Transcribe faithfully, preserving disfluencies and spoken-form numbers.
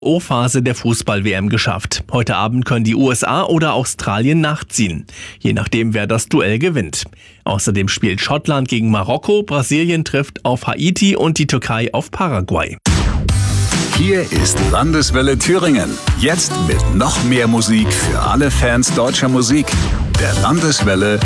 O-Phase der Fußball-W M geschafft. Heute Abend können die U S A oder Australien nachziehen, je nachdem, wer das Duell gewinnt. Außerdem spielt Schottland gegen Marokko, Brasilien trifft auf Haiti und die Türkei auf Paraguay. Hier ist Landeswelle Thüringen. Jetzt mit noch mehr Musik für alle Fans deutscher Musik. Der Landeswelle